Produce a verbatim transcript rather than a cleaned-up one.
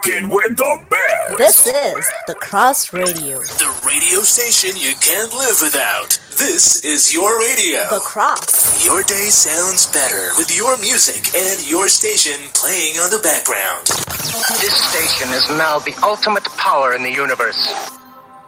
rocking with the best. This is The Cross Radio. The radio station you can't live without. This is your radio. The Cross. Your day sounds better with your music and your station playing on the background. This station is now the ultimate power in the universe.